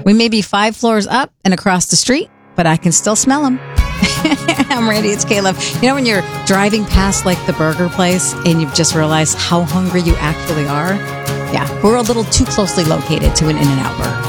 We may be 5 floors up and across the street, but I can still smell them. I'm Randy. It's Caleb. You know when you're driving past like the burger place and you've just realized how hungry you actually are? Yeah, we're a little too closely located to an In-N-Out burger.